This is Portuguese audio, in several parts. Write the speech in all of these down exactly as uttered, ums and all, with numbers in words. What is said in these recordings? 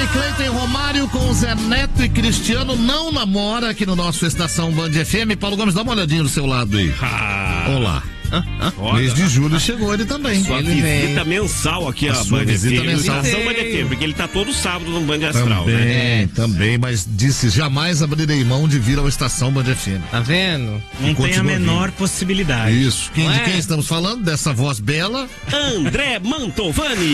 Cleiton e Romário com o Zé Neto e Cristiano não namora aqui no nosso Estação Band F M. Paulo Gomes, dá uma olhadinha no seu lado aí. Ah. Olá. Ah, ah. Mês de julho chegou ele também. Sua ele visita vem. mensal aqui a, a Band visita mensal. Band F M, porque ele tá todo sábado no Band Astral, também, né? É. Também, mas disse jamais abrirei mão de vir ao Estação Band F M. Tá vendo? Não tem a menor vindo. possibilidade. Isso. Quem, de quem estamos falando? Dessa voz bela? André Mantovani.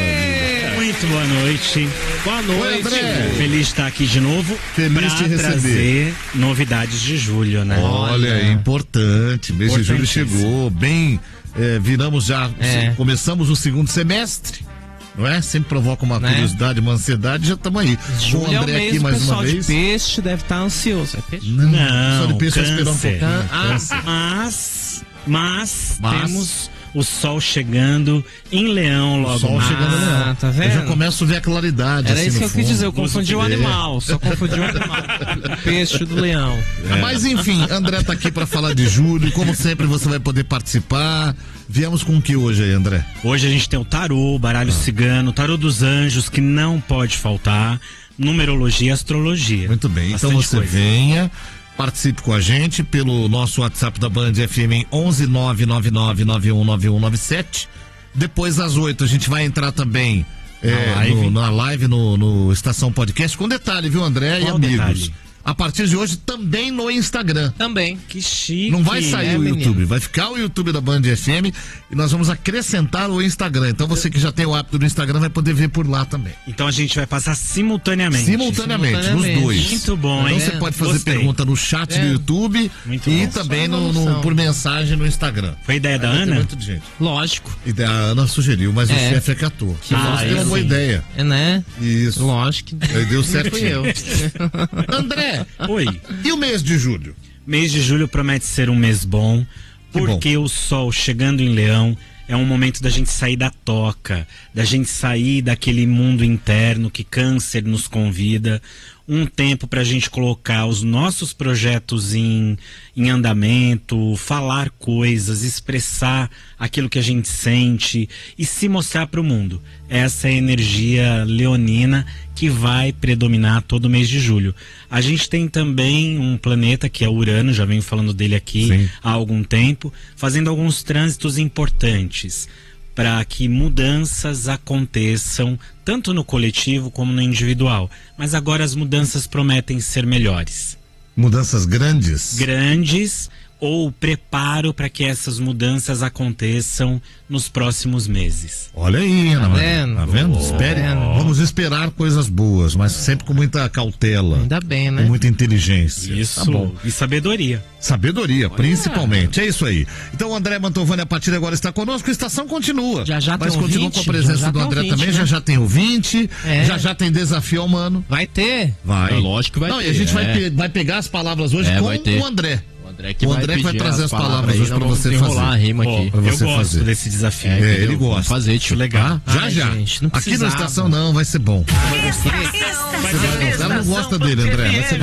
Muito boa noite. Boa noite. Oi, André. Feliz de estar aqui de novo. Feliz pra de receber. trazer novidades de julho, né? Olha, é importante. Mês de julho chegou bem. É, viramos já, É. começamos o segundo semestre, não é? Sempre provoca uma Né? curiosidade, uma ansiedade, já estamos aí. Julho Com o André é o mês, aqui mais o pessoal uma vez. de peixe deve estar ansioso. É peixe? Não, Não, só de peixe vai esperar um câncer. pouquinho. Ah, Câncer. Mas, mas, Mas. temos o sol chegando em Leão logo O sol mais. chegando ali, Ah, tá Eu já vendo? começo a ver a claridade. Era assim, isso no que eu quis fundo. dizer, eu confundi o É. animal, só confundi o animal. O peixe do leão. É. Mas enfim, André tá aqui para falar de julho. Como sempre, você vai poder participar. Viemos com o que hoje aí, André? Hoje a gente tem o tarô, o baralho Ah. cigano, o tarô dos anjos, que não pode faltar, numerologia e astrologia. Muito bem, então Bastante você coisa. venha, participe com a gente pelo nosso WhatsApp da Band F M em onze nove nove nove nove um nove um nove sete. Depois das oito a gente vai entrar também é, Na live. no- na live no, no Estação Podcast, com detalhe, viu, André Qual e amigos? detalhe? A partir de hoje também no Instagram. Também. Que chique. Não vai sair né, o menino? YouTube, vai ficar o YouTube da Band F M e nós vamos acrescentar o Instagram. Então você que já tem o hábito do Instagram vai poder ver por lá também. Então a gente vai passar simultaneamente. Simultaneamente, Simultaneamente. nos dois. Muito bom, Então hein? você pode fazer Gostei. pergunta no chat É. do YouTube Muito e bom. também Só no, no- evolução. por mensagem no Instagram. Foi ideia da Vai ter Ana? muito de gente. Lógico. E a Ana sugeriu, mas o É. chefe acatou. Que Ah, tem uma sim. boa ideia. É, né? Isso. Lógico. Aí deu Não fui certinho. eu. André, Oi. e o mês de julho? Mês de julho promete ser um mês bom, Que bom. porque o sol chegando em Leão é um momento da gente sair da toca, da gente sair daquele mundo interno que Câncer nos convida. Um tempo para a gente colocar os nossos projetos em, em andamento, falar coisas, expressar aquilo que a gente sente e se mostrar para o mundo. Essa é a energia leonina que vai predominar todo o mês de julho. A gente tem também um planeta que é Urano, já venho falando dele aqui Sim. há algum tempo, fazendo alguns trânsitos importantes para que mudanças aconteçam tanto no coletivo como no individual. Mas agora as mudanças prometem ser melhores. Mudanças grandes? Grandes ou preparo para que essas mudanças aconteçam nos próximos meses. Olha aí, Ana Tá Maria. vendo? Tá vendo? Tá Espere. vendo? Vamos esperar coisas boas, mas sempre com muita cautela. Ainda bem, né? Com muita inteligência. Isso. Tá bom. E sabedoria. Sabedoria, principalmente. É isso aí. Então o André Mantovani a partir de agora está conosco. A estação continua. Já já Mas tem continua ouvinte, com a presença já já do tem André ouvinte, também. né? Já já tem ouvinte. É. Já já tem desafio ao mano. Vai ter? Vai. É lógico que vai Não, ter. E a gente vai, é. pe- vai pegar as palavras hoje É, com vai ter. o André. O André que O vai, André que vai pedir trazer as palavras aí, hoje nós pra vamos você desenrolar fazer. a rima Ó, aqui. Pra eu você gosto fazer. desse desafio. É, entendeu? ele gosta. Vamos fazer, tio. Legal. Já Ai, já. gente, não Aqui na precisava. estação não, vai ser bom. Você vai gostar. Ela não gosta dele, André. Mas você vai